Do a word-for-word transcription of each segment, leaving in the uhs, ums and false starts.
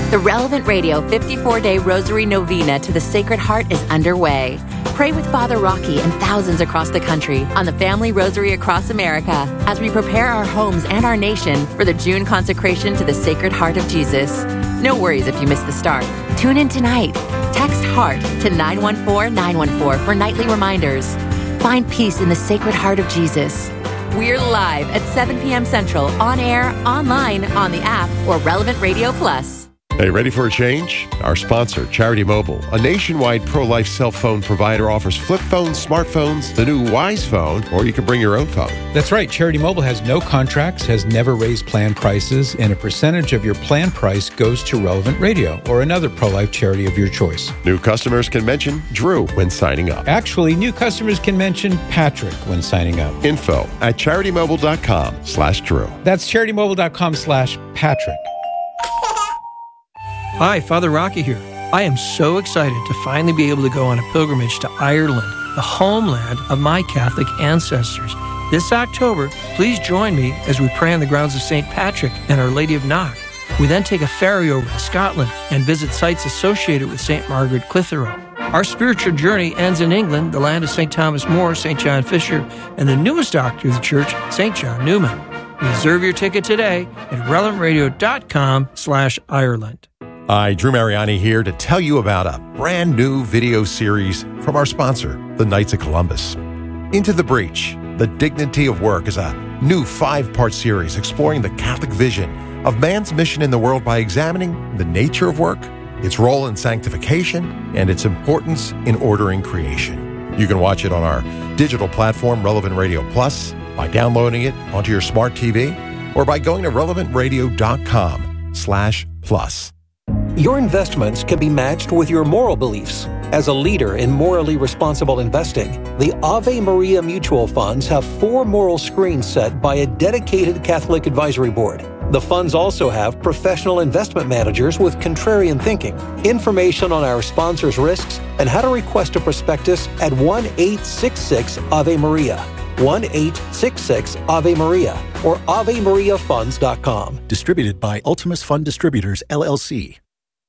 The Relevant Radio fifty-four day Rosary Novena to the Sacred Heart is underway. Pray with Father Rocky and thousands across the country on the Family Rosary Across America as we prepare our homes and our nation for the June consecration to the Sacred Heart of Jesus. No worries if you miss the start. Tune in tonight. Text HEART to nine one four nine one four for nightly reminders. Find peace in the Sacred Heart of Jesus. We're live at seven p.m. Central, on air, online, on the app, or Relevant Radio Plus. Hey, ready for a change? Our sponsor, Charity Mobile, a nationwide pro-life cell phone provider, offers flip phones, smartphones, the new Wise Phone, or you can bring your own phone. That's right. Charity Mobile has no contracts, has never raised plan prices, and a percentage of your plan price goes to Relevant Radio or another pro-life charity of your choice. New customers can mention Drew when signing up. Actually, new customers can mention Patrick when signing up. Info at charitymobile.com slash Drew. That's charitymobile.com slash Patrick. Hi, Father Rocky here. I am so excited to finally be able to go on a pilgrimage to Ireland, the homeland of my Catholic ancestors. This October, please join me as we pray on the grounds of Saint Patrick and Our Lady of Knock. We then take a ferry over to Scotland and visit sites associated with Saint Margaret Clitheroe. Our spiritual journey ends in England, the land of Saint Thomas More, Saint John Fisher, and the newest doctor of the church, Saint John Newman. Reserve your ticket today at relevantradio.com slash Ireland. Hi, Drew Mariani here to tell you about a brand new video series from our sponsor, the Knights of Columbus. Into the Breach, The Dignity of Work is a new five-part series exploring the Catholic vision of man's mission in the world by examining the nature of work, its role in sanctification, and its importance in ordering creation. You can watch it on our digital platform, Relevant Radio Plus, by downloading it onto your smart T V, or by going to relevantradio.com slash plus. Your investments can be matched with your moral beliefs. As a leader in morally responsible investing, the Ave Maria Mutual Funds have four moral screens set by a dedicated Catholic advisory board. The funds also have professional investment managers with contrarian thinking. Information on our sponsors' risks and how to request a prospectus at one eight six six Ave Maria, one eight six six Ave Maria, or ave maria funds dot com. Distributed by Ultimus Fund Distributors, L L C.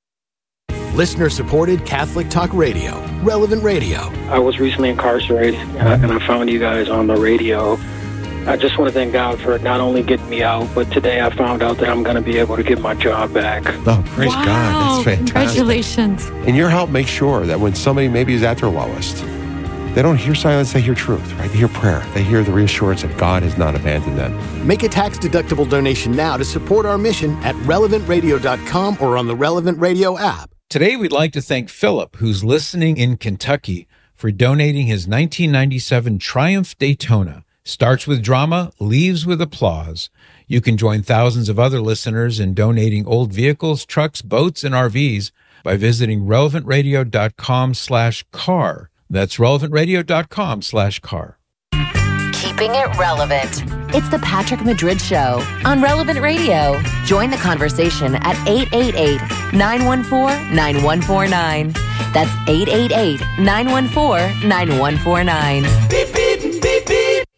Listener-supported Catholic Talk Radio, Relevant Radio. I was recently incarcerated, uh, and I found you guys on the radio. I just want to thank God for not only getting me out, but today I found out that I'm going to be able to get my job back. Oh, praise wow. God. That's fantastic. Congratulations. And your help makes sure that when somebody maybe is at their lowest, they don't hear silence, they hear truth, right? They hear prayer. They hear the reassurance that God has not abandoned them. Make a tax-deductible donation now to support our mission at relevant radio dot com or on the Relevant Radio app. Today, we'd like to thank Philip, who's listening in Kentucky, for donating his nineteen ninety-seven Triumph Daytona. Starts with drama, leaves with applause. You can join thousands of other listeners in donating old vehicles, trucks, boats, and R Vs by visiting relevantradio.com slash car. That's relevantradio.com slash car. Keeping it relevant. It's the Patrick Madrid Show on Relevant Radio. Join the conversation at eight eight eight, nine one four, nine one four nine. That's eight eight eight, nine one four, nine one four nine. Beep, beep, beep, beep.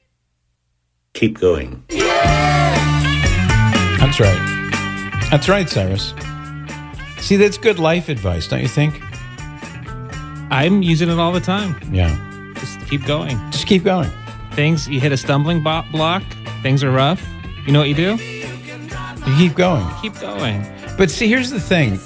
Keep going. Yeah! That's right. That's right, Cyrus. See, that's good life advice, don't you think? I'm using it all the time. Yeah. Just keep going. Just keep going. Things, you hit a stumbling block, things are rough. You know what you do? You keep going. Keep going. But see, here's the thing.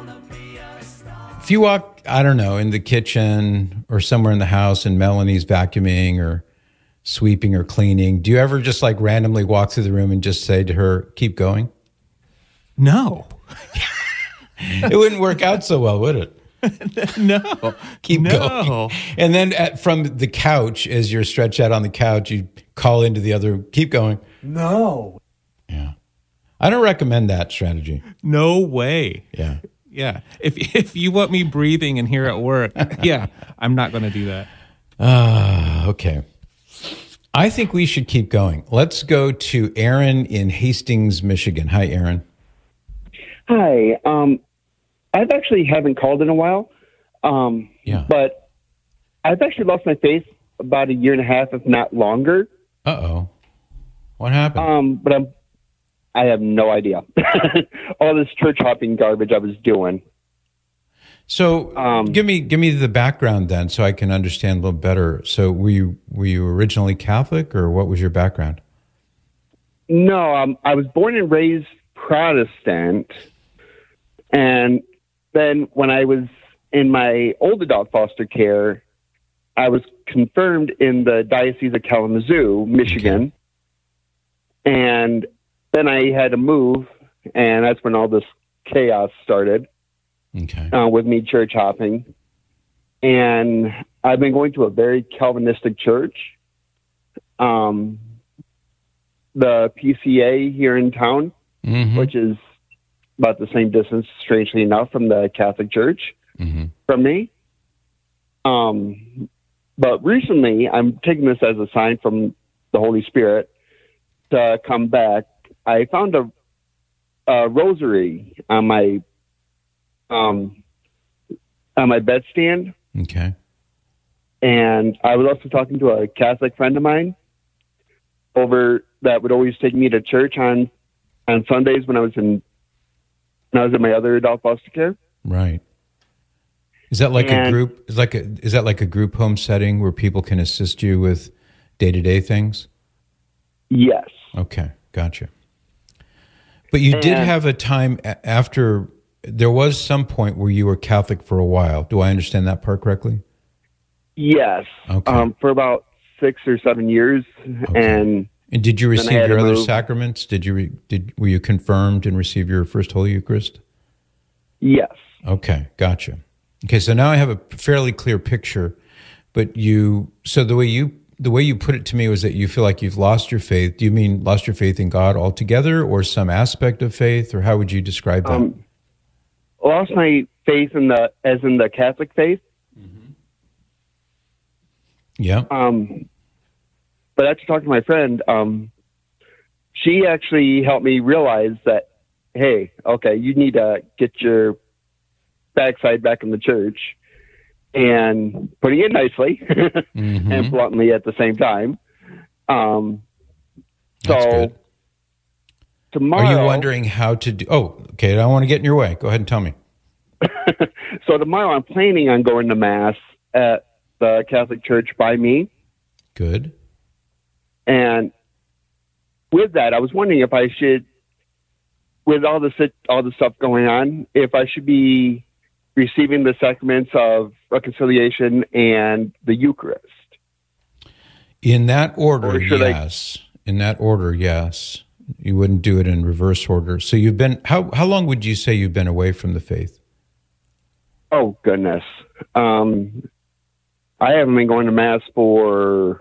If you walk, I don't know, in the kitchen or somewhere in the house and Melanie's vacuuming or sweeping or cleaning, do you ever just like randomly walk through the room and just say to her, keep going? No. It wouldn't work out so well, would it? No. Keep no. going. And then at, from the couch, as you're stretched out on the couch, you call into the other room, keep going. No. Yeah. I don't recommend that strategy. No way. Yeah. Yeah. If if you want me breathing in here at work, yeah, I'm not going to do that. Ah, uh, okay. I think we should keep going. Let's go to Aaron in Hastings, Michigan. Hi, Aaron. Hi. Um, I've actually haven't called in a while. Um, yeah. But I've actually lost my faith about a year and a half, if not longer. Uh-oh. What happened? Um, but I'm, I have no idea. All this church hopping garbage I was doing. So um, give me give me the background then, so I can understand a little better. So were you were you originally Catholic, or what was your background? No, um, I was born and raised Protestant, and then when I was in my old adult foster care, I was confirmed in the Diocese of Kalamazoo, Michigan, okay. And then I had to move, and that's when all this chaos started. Okay. Uh, with me church hopping, and I've been going to a very Calvinistic church, um, the P C A here in town, mm-hmm. which is about the same distance, strangely enough, from the Catholic Church mm-hmm. from me. Um, but recently, I'm taking this as a sign from the Holy Spirit to come back. I found a, a rosary on my um, on my bedstand. Okay. And I was also talking to a Catholic friend of mine over that would always take me to church on on Sundays when I was in when I was in my other adult foster care. Right. Is that like and, a group? Is like a is that like a group home setting where people can assist you with day to day things? Yes. Okay, gotcha. But you and, did have a time after. There was some point where you were Catholic for a while. Do I understand that part correctly? Yes. Okay. Um, for about six or seven years, okay. and and did you receive your other move. sacraments? Did you re, did were you confirmed and receive your first Holy Eucharist? Yes. Okay, gotcha. Okay, so now I have a fairly clear picture. But you, so the way you the way you put it to me was that you feel like you've lost your faith. Do you mean lost your faith in God altogether, or some aspect of faith, or how would you describe that? Um, lost my faith in the as in the Catholic faith. Mm-hmm. Yeah. Um, but after talking to my friend, um, she actually helped me realize that, hey, okay, you need to get your backside back in the church, and putting it nicely mm-hmm. and bluntly at the same time. Um, That's so good. Tomorrow, are you wondering how to do? Oh, okay. I don't want to get in your way. Go ahead and tell me. So tomorrow, I'm planning on going to Mass at the Catholic Church by me. Good. And with that, I was wondering if I should, with all the all the stuff going on, if I should be receiving the sacraments of reconciliation and the Eucharist. In that order, I... yes. In that order, yes. You wouldn't do it in reverse order. So you've been, how how long would you say you've been away from the faith? Oh, goodness. Um, I haven't been going to Mass for,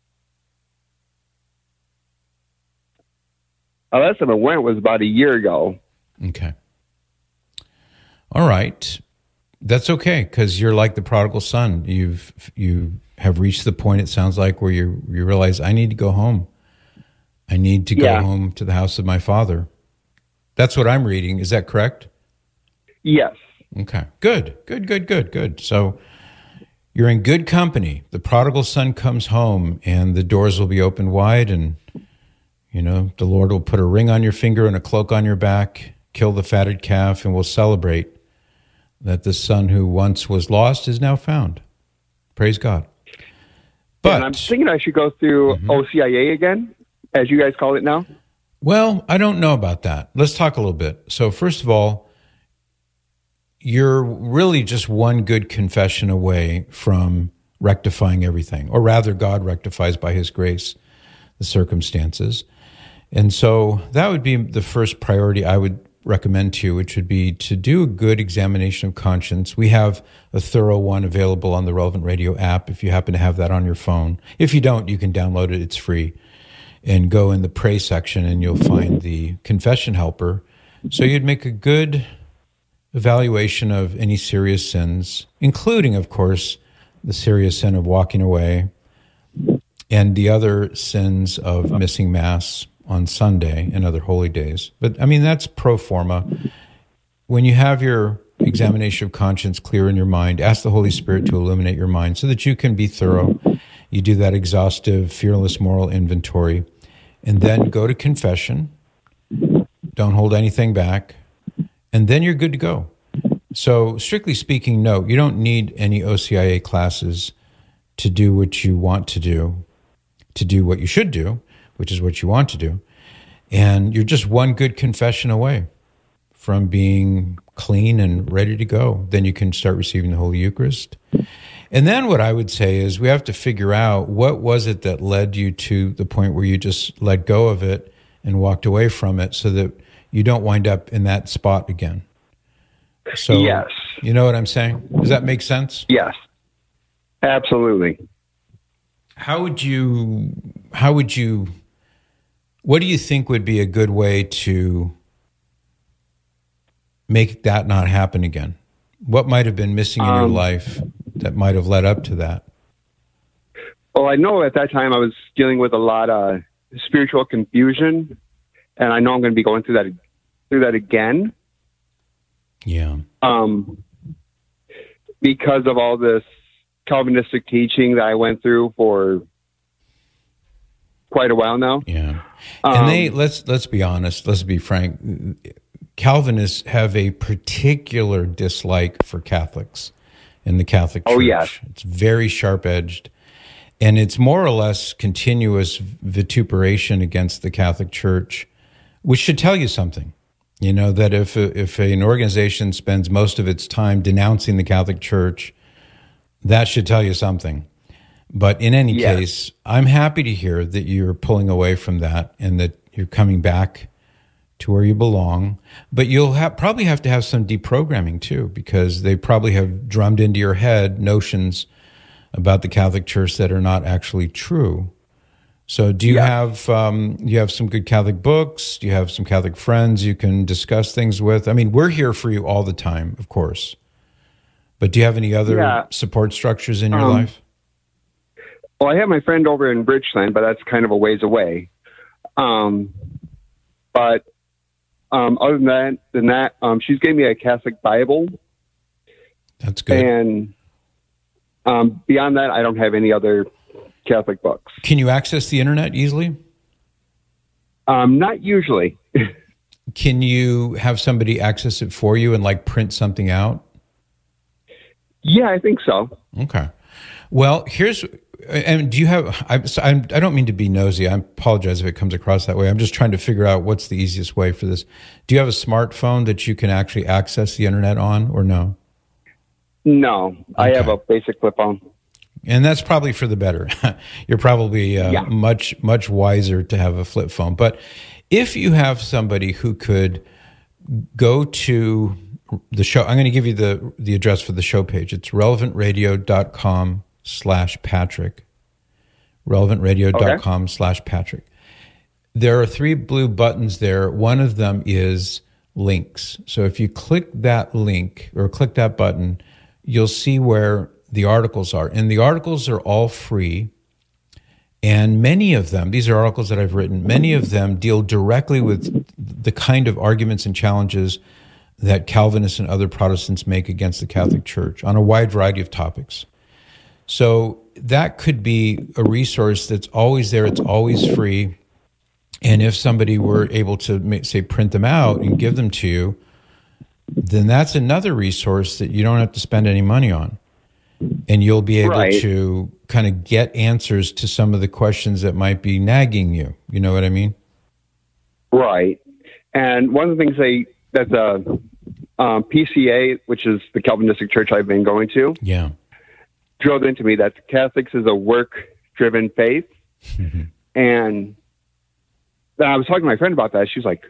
oh, last time I went was about a year ago. Okay. All right. That's okay, because you're like the prodigal son. You've you have reached the point, it sounds like, where you you realize, I need to go home. I need to go yeah. home to the house of my father. That's what I'm reading. Is that correct? Yes. Okay. Good. Good, good, good, good. So you're in good company. The prodigal son comes home, and the doors will be open wide, and, you know, the Lord will put a ring on your finger and a cloak on your back, kill the fatted calf, and we'll celebrate that the son who once was lost is now found. Praise God. But and I'm thinking I should go through mm-hmm. O C I A again, as you guys call it now. Well, I don't know about that. Let's talk a little bit. So first of all, you're really just one good confession away from rectifying everything, or rather God rectifies by his grace the circumstances. And so that would be the first priority I would recommend to you, which would be to do a good examination of conscience. We have a thorough one available on the Relevant Radio app if you happen to have that on your phone. If you don't, you can download it. It's free. And go in the pray section and you'll find the confession helper. So you'd make a good evaluation of any serious sins, including, of course, the serious sin of walking away and the other sins of missing Mass on Sunday and other holy days. But, I mean, that's pro forma. When you have your examination of conscience clear in your mind, ask the Holy Spirit to illuminate your mind so that you can be thorough. You do that exhaustive, fearless moral inventory, and then go to confession Don't hold anything back. And then you're good to go. So strictly speaking, no, you don't need any O C I A classes to do what you want to do, to do what you should do, which is what you want to do. And you're just one good confession away from being clean and ready to go. Then you can start receiving the Holy Eucharist. And then what I would say is we have to figure out what was it that led you to the point where you just let go of it and walked away from it so that you don't wind up in that spot again. So, yes. You know what I'm saying? Does that make sense? Yes, absolutely. How would you, how would you, what do you think would be a good way to make that not happen again? What might have been missing in um, your life that might have led up to that? Well, I know at that time I was dealing with a lot of spiritual confusion, and I know I'm going to be going through that through that again. Yeah. Um, because of all this Calvinistic teaching that I went through for quite a while now. Yeah. And um, they let's let's be honest, let's be frank. Calvinists have a particular dislike for Catholics in the Catholic Church. Oh, yes. It's very sharp-edged. And it's more or less continuous vituperation against the Catholic Church, which should tell you something. You know, that if if an organization spends most of its time denouncing the Catholic Church, that should tell you something. But in any yes. case, I'm happy to hear that you're pulling away from that and that you're coming back to where you belong. But you'll have, probably have to have some deprogramming too, because they probably have drummed into your head notions about the Catholic Church that are not actually true. So do you yeah. have um, you have some good Catholic books? Do you have some Catholic friends you can discuss things with? I mean, we're here for you all the time, of course. But do you have any other yeah. support structures in your um, life? Well, I have my friend over in Bridgeland, but that's kind of a ways away. Um, but um, other than that, than that um, she's gave me a Catholic Bible. That's good. And um, beyond that, I don't have any other Catholic books. Can you access the internet easily? Um, not usually. Can you have somebody access it for you and like print something out? Yeah, I think so. Okay. Well, here's, and do you have, I, I don't mean to be nosy. I apologize if it comes across that way. I'm just trying to figure out what's the easiest way for this. Do you have a smartphone that you can actually access the internet on or no? No, okay. I have a basic flip phone. And that's probably for the better. You're probably uh, yeah. much, much wiser to have a flip phone. But if you have somebody who could go to the show, I'm going to give you the, the address for the show page. It's relevantradio.com slash Patrick. relevantradio.com okay. slash Patrick. There are three blue buttons there. One of them is links. So if you click that link or click that button, you'll see where the articles are. And the articles are all free. And many of them, these are articles that I've written, many of them deal directly with the kind of arguments and challenges that Calvinists and other Protestants make against the Catholic Church on a wide variety of topics. So that could be a resource that's always there. It's always free. And if somebody were able to, say, print them out and give them to you, then that's another resource that you don't have to spend any money on. And you'll be able right. to kind of get answers to some of the questions that might be nagging you. You know what I mean? Right. And one of the things they, that the um, P C A, which is the Calvinistic church I've been going to, yeah, drilled into me that Catholics is a work-driven faith. Mm-hmm. And then I was talking to my friend about that. She was like,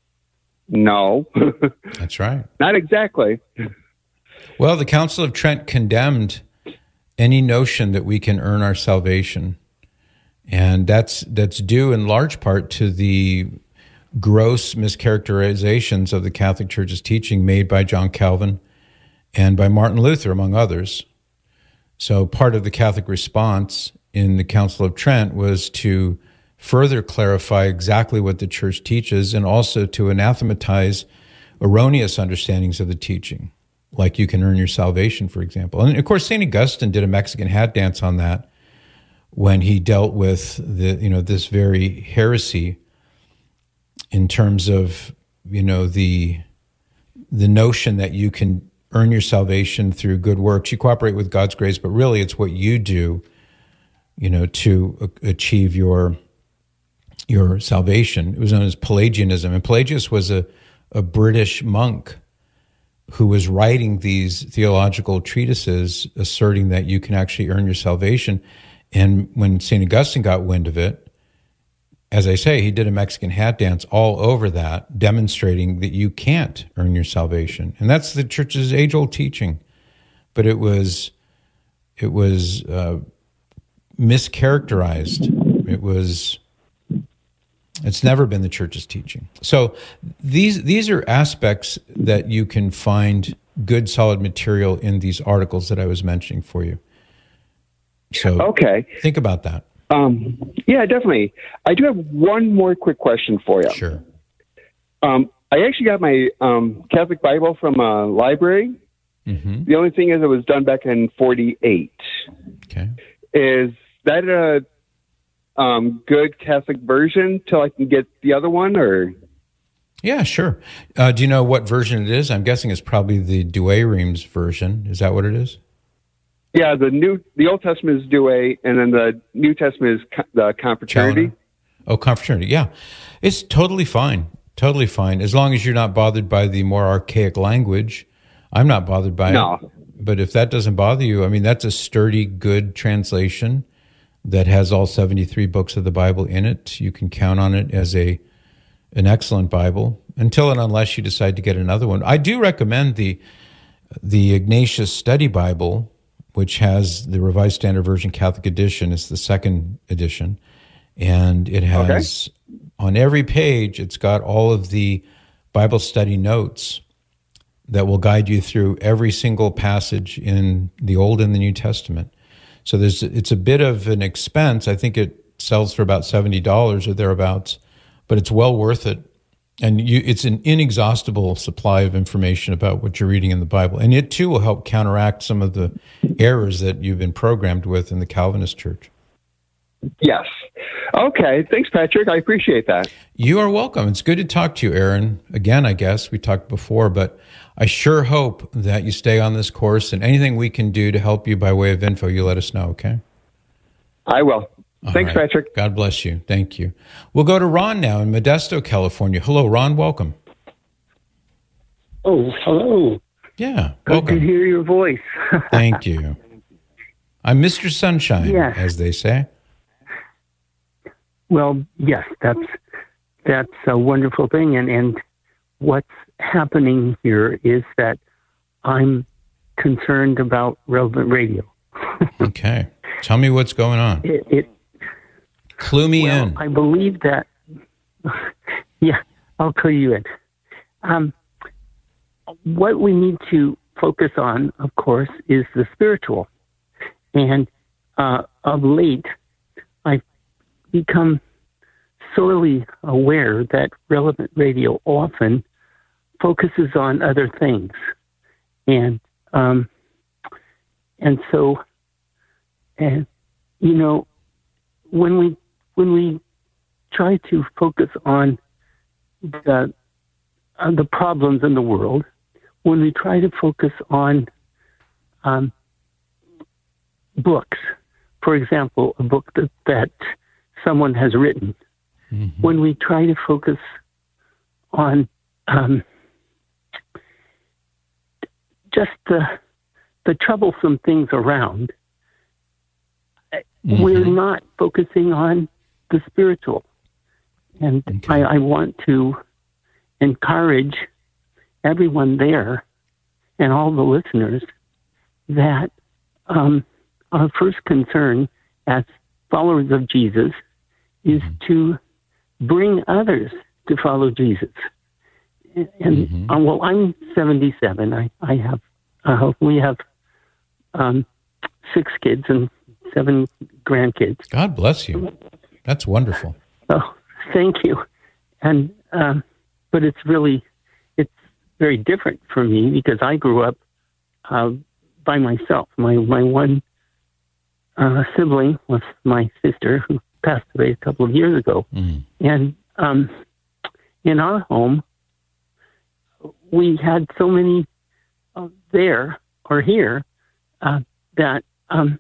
no. That's right. Not exactly. Well, the Council of Trent condemned any notion that we can earn our salvation. And that's that's due in large part to the gross mischaracterizations of the Catholic Church's teaching made by John Calvin and by Martin Luther, among others. So part of the Catholic response in the Council of Trent was to further clarify exactly what the Church teaches and also to anathematize erroneous understandings of the teaching, like you can earn your salvation, for example. And of course, Saint Augustine did a Mexican hat dance on that when he dealt with the, you know, this very heresy in terms of you know, the the notion that you can earn your salvation through good works. You cooperate with God's grace, but really it's what you do, you know, to achieve your your salvation. It was known as Pelagianism. And Pelagius was a, a British monk who was writing these theological treatises asserting that you can actually earn your salvation. And when Saint Augustine got wind of it, as I say, he did a Mexican hat dance all over that, demonstrating that you can't earn your salvation. And that's the church's age-old teaching. But it was it was uh, mischaracterized. It was it's never been the church's teaching. So these these are aspects that you can find good, solid material in these articles that I was mentioning for you. So okay, think about that. Um, yeah, definitely. I do have one more quick question for you. Sure. Um, I actually got my um, Catholic Bible from a library. Mm-hmm. The only thing is it was done back in forty-eight. Okay. Is that a um, good Catholic version till I can get the other one, or? Yeah, sure. Uh, do you know what version it is? I'm guessing it's probably the Douay-Rheims version. Is that what it is? Yeah, the new, the Old Testament is Douay, and then the New Testament is co- the Confraternity. Challoner. Oh, Confraternity, yeah. It's totally fine, totally fine, as long as you're not bothered by the more archaic language. I'm not bothered by no. it. But if that doesn't bother you, I mean, that's a sturdy, good translation that has all seventy-three books of the Bible in it. You can count on it as a an excellent Bible, until and unless you decide to get another one. I do recommend the the Ignatius Study Bible, which has the Revised Standard Version Catholic Edition. It's the second edition. And it has, okay. on every page, it's got all of the Bible study notes that will guide you through every single passage in the Old and the New Testament. So there's it's a bit of an expense. I think it sells for about seventy dollars or thereabouts, but it's well worth it. And you, it's an inexhaustible supply of information about what you're reading in the Bible. And it, too, will help counteract some of the errors that you've been programmed with in the Calvinist Church. Yes. Okay. Thanks, Patrick. I appreciate that. You are welcome. It's good to talk to you, Aaron. Again, I guess we talked before, but I sure hope that you stay on this course, and anything we can do to help you by way of info, you let us know, okay? I will. All Thanks, right. Patrick. God bless you. Thank you. We'll go to Ron now in Modesto, California. Hello, Ron. Welcome. Oh, hello. Yeah, Good welcome. to hear your voice. Thank you. I'm Mister Sunshine, yes. as they say. Well, yes, that's that's a wonderful thing. And, and what's happening here is that I'm concerned about Relevant Radio. Okay. Tell me what's going on. It, it Clue me well, in. I believe that, yeah, I'll clue you in. Um, what we need to focus on, of course, is the spiritual. And uh, of late, I've become sorely aware that Relevant Radio often focuses on other things. And um, and so, and you know, when we when we try to focus on the on the problems in the world, when we try to focus on um, books, for example, a book that, that someone has written, mm-hmm. when we try to focus on um, just the the troublesome things around, mm-hmm. we're not focusing on the spiritual. And okay. I, I want to encourage everyone there and all the listeners that um, our first concern as followers of Jesus is mm-hmm. to bring others to follow Jesus. And, mm-hmm. uh, well, I'm seventy-seven. I, I have, uh, we have um, six kids and seven grandkids. God bless you. That's wonderful. Oh, thank you. And, um, but it's really, it's very different for me because I grew up uh, by myself. My, my one uh, sibling was my sister who passed away a couple of years ago. Mm. And um, in our home, we had so many uh, there or here uh, that um,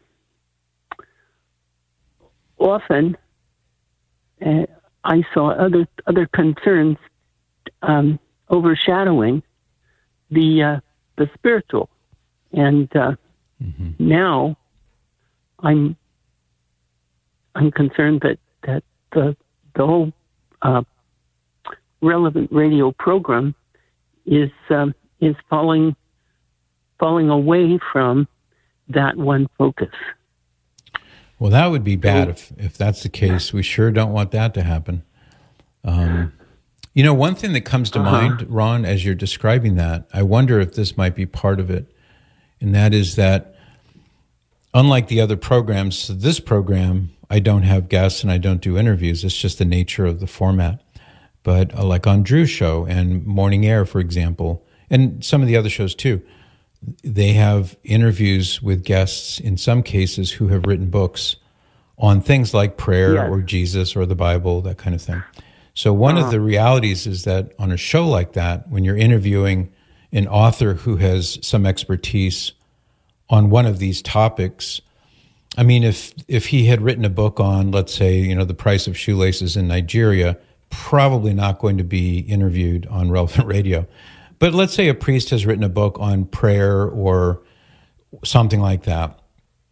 often uh, I saw other other concerns um, overshadowing the uh, the spiritual, and uh, mm-hmm. now I'm I'm concerned that that the the whole uh, relevant radio program is um, is falling falling away from that one focus. Well, that would be bad if, if that's the case. We sure don't want that to happen. Um, you know, one thing that comes to uh-huh. mind, Ron, as you're describing that, I wonder if this might be part of it, and that is that unlike the other programs, this program, I don't have guests and I don't do interviews. It's just the nature of the format. But uh, like on Drew's show and Morning Air, for example, and some of the other shows too, they have interviews with guests in some cases who have written books on things like prayer yes. or Jesus or the Bible, that kind of thing. So one uh-huh. of the realities is that on a show like that, when you're interviewing an author who has some expertise on one of these topics, I mean, if if he had written a book on, let's say, you know, the price of shoelaces in Nigeria, probably not going to be interviewed on Relevant Radio. But let's say a priest has written a book on prayer or something like that.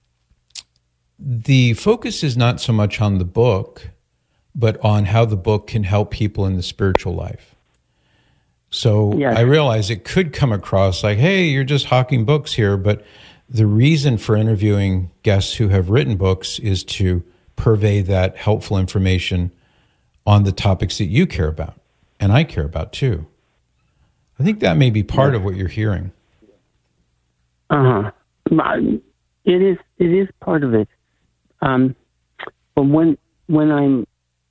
The focus is not so much on the book, but on how the book can help people in the spiritual life. So yes. I realize it could come across like, hey, you're just hawking books here, but the reason for interviewing guests who have written books is to purvey that helpful information on the topics that you care about, and I care about too. I think that may be part yeah. of what you're hearing. Uh-huh. It is, it is part of it. Um, but when, when I'm,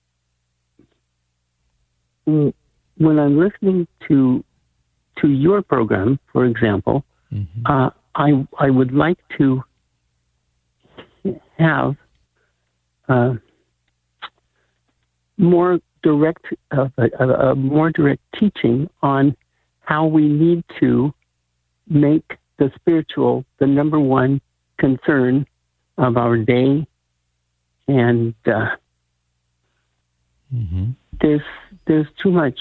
when I'm listening to, to your program, for example, mm-hmm. uh, I, I would like to have, uh, more direct, uh, a, a more direct teaching on how we need to make the spiritual the number one concern of our day, and uh, mm-hmm. there's there's too much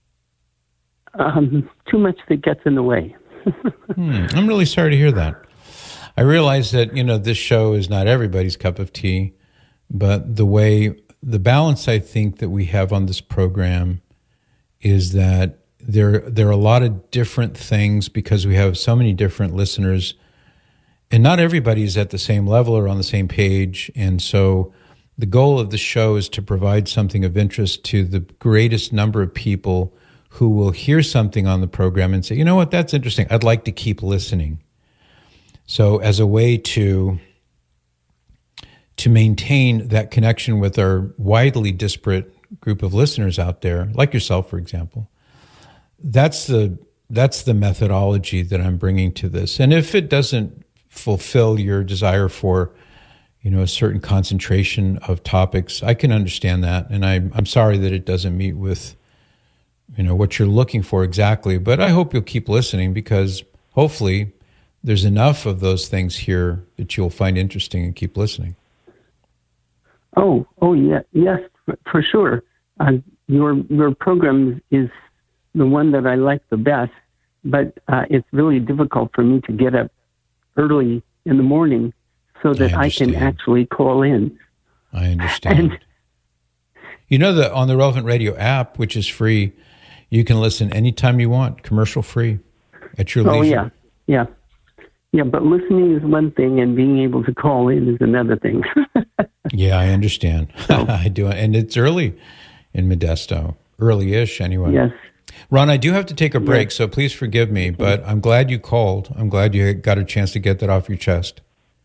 um, too much that gets in the way. hmm. I'm really sorry to hear that. I realize that, you know, this show is not everybody's cup of tea, but the way the balance I think that we have on this program is that there there are a lot of different things because we have so many different listeners, and not everybody is at the same level or on the same page. And so the goal of the show is to provide something of interest to the greatest number of people who will hear something on the program and say, you know what, that's interesting. I'd like to keep listening. So as a way to to maintain that connection with our widely disparate group of listeners out there, like yourself, for example, that's the that's the methodology that I'm bringing to this. And if it doesn't fulfill your desire for, you know, a certain concentration of topics, I can understand that. And I'm I'm sorry that it doesn't meet with, you know, what you're looking for exactly. But I hope you'll keep listening, because hopefully there's enough of those things here that you'll find interesting and keep listening. Oh, oh yeah, yes, for sure. Uh, your your program is the one that I like the best, but uh, it's really difficult for me to get up early in the morning so that I, I can actually call in. I understand. And, you know that on the Relevant Radio app, which is free, you can listen anytime you want, commercial free, at your leisure. Oh yeah, yeah, yeah. But listening is one thing, and being able to call in is another thing. Yeah, I understand. So, I do, and it's early in Modesto, early-ish anyway. Yes. Ron, I do have to take a break, yes. so please forgive me, but I'm glad you called. I'm glad you got a chance to get that off your chest.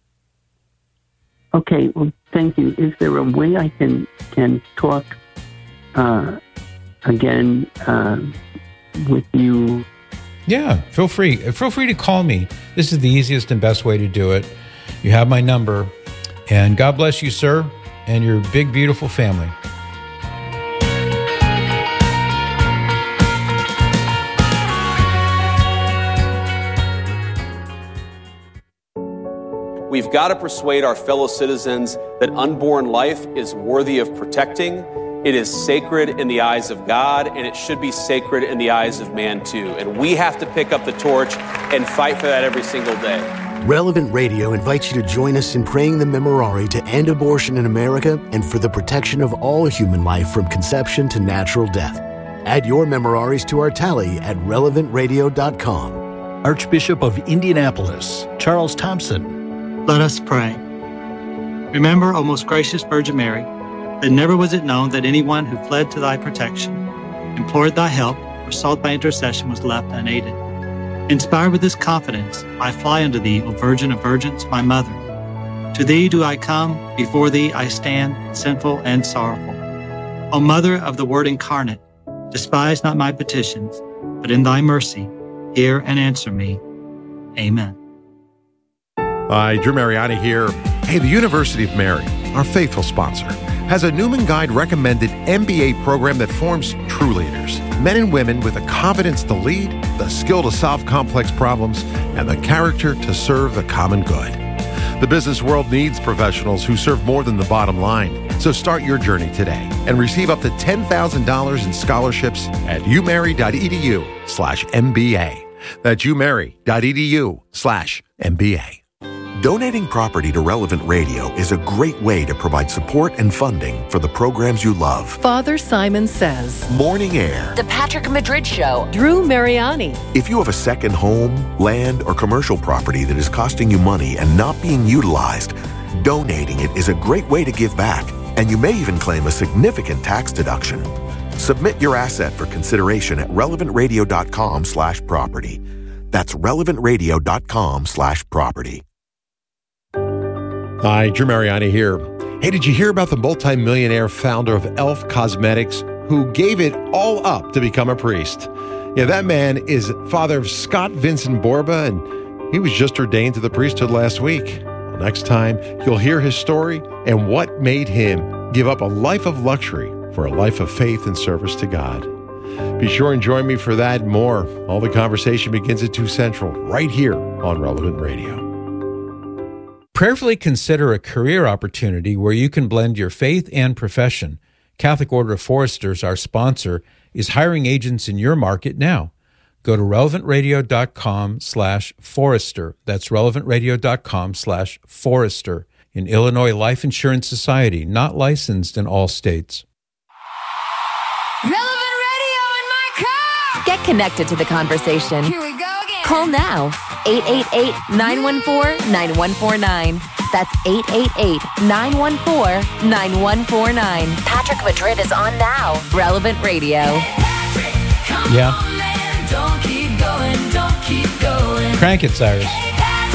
Okay, well, thank you. Is there a way I can can talk uh, again uh, with you? Yeah, feel free. Feel free to call me. This is the easiest and best way to do it. You have my number, and God bless you, sir, and your big, beautiful family. We've got to persuade our fellow citizens that unborn life is worthy of protecting. It is sacred in the eyes of God, and it should be sacred in the eyes of man too. And we have to pick up the torch and fight for that every single day. Relevant Radio invites you to join us in praying the Memorare to end abortion in America and for the protection of all human life from conception to natural death. Add your Memoraries to our tally at relevant radio dot com. Archbishop of Indianapolis, Charles Thompson. Let us pray. Remember, O most gracious Virgin Mary, that never was it known that anyone who fled to thy protection, implored thy help, or sought thy intercession was left unaided. Inspired with this confidence, I fly unto thee, O Virgin of Virgins, my mother. To thee do I come, before thee I stand, sinful and sorrowful. O Mother of the Word incarnate, despise not my petitions, but in thy mercy, hear and answer me. Amen. Hi, Drew Mariani here. Hey, the University of Mary, our faithful sponsor, has a Newman Guide recommended M B A program that forms true leaders. Men and women with the confidence to lead, the skill to solve complex problems, and the character to serve the common good. The business world needs professionals who serve more than the bottom line. So start your journey today and receive up to ten thousand dollars in scholarships at umary.edu slash MBA. That's umary.edu slash MBA. Donating property to Relevant Radio is a great way to provide support and funding for the programs you love. Father Simon Says, Morning Air, The Patrick Madrid Show, Drew Mariani. If you have a second home, land, or commercial property that is costing you money and not being utilized, donating it is a great way to give back, and you may even claim a significant tax deduction. Submit your asset for consideration at relevant radio dot com slash property. That's relevant radio dot com slash property. Hi, Drew Mariani here. Hey, did you hear about the multimillionaire founder of Elf Cosmetics who gave it all up to become a priest? Yeah, that man is father of Scott Vincent Borba, and he was just ordained to the priesthood last week. Well, next time, you'll hear his story and what made him give up a life of luxury for a life of faith and service to God. Be sure and join me for that and more. All the conversation begins at two Central, right here on Relevant Radio. Prayerfully consider a career opportunity where you can blend your faith and profession. Catholic Order of Foresters, our sponsor, is hiring agents in your market now. Go to relevant radio dot com slash forester. That's relevant radio dot com slash forester. In Illinois Life Insurance Society, not licensed in all states. Relevant Radio in my car! Get connected to the conversation. Here we go again. Call now. eight eight eight, nine one four, nine one four nine. That's eight eight eight, nine one four, nine one four nine. Patrick Madrid is on now. Relevant Radio. Yeah. Don't keep going, don't keep going. Crank it, Cyrus.